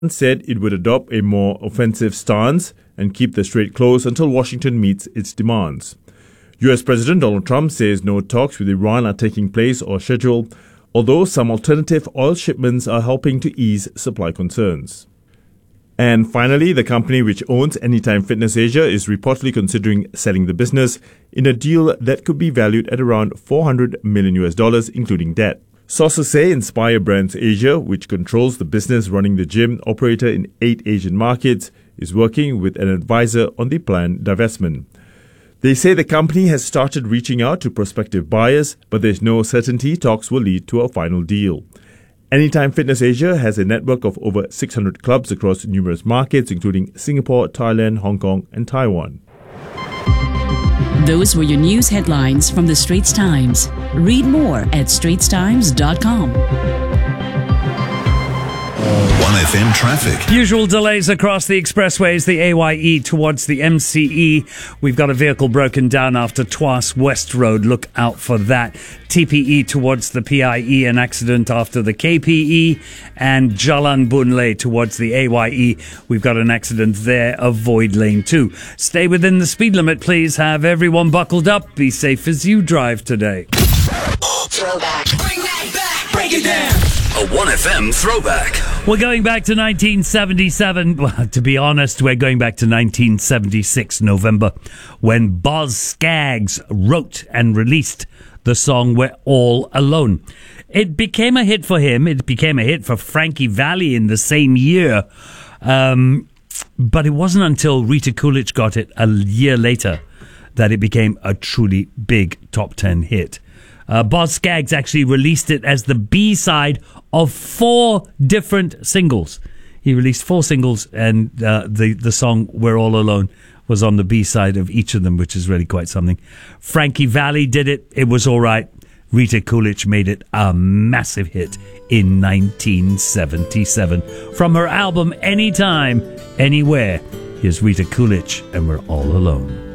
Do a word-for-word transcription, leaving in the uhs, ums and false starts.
said it would adopt a more offensive stance and keep the strait closed until Washington meets its demands. U S President Donald Trump says no talks with Iran are taking place or scheduled, although some alternative oil shipments are helping to ease supply concerns. And finally, the company which owns Anytime Fitness Asia is reportedly considering selling the business in a deal that could be valued at around four hundred million U S dollars, including debt. Sources say Inspire Brands Asia, which controls the business running the gym operator in eight Asian markets, is working with an advisor on the planned divestment. They say the company has started reaching out to prospective buyers, but there's no certainty talks will lead to a final deal. Anytime Fitness Asia has a network of over six hundred clubs across numerous markets, including Singapore, Thailand, Hong Kong, and Taiwan. Those were your news headlines from the Straits Times. Read more at straits times dot com. one F M traffic. Usual delays across the expressways, the A Y E towards the M C E. We've got a vehicle broken down after Tuas West Road. Look out for that. T P E towards the P I E, an accident after the K P E. And Jalan Boon Lay towards the A Y E. We've got an accident there. Avoid lane two. Stay within the speed limit, please. Have everyone buckled up. Be safe as you drive today. Throwback. Bring that back. Break it down. A one F M throwback. We're going back to nineteen seventy-seven. Well, to be honest, we're going back to nineteen seventy-six, November, when Boz Scaggs wrote and released the song We're All Alone. It became a hit for him. It became a hit for Frankie Valli in the same year. Um, but it wasn't until Rita Coolidge got it a year later that it became a truly big top ten hit. Uh, Boz Scaggs actually released it as the B-side of four different singles. He released four singles, and uh, the, the song We're All Alone was on the B-side of each of them, which is really quite something. Frankie Valli did it. It was all right. Rita Coolidge made it a massive hit in nineteen seventy-seven. From her album Anytime, Anywhere, here's Rita Coolidge and We're All Alone.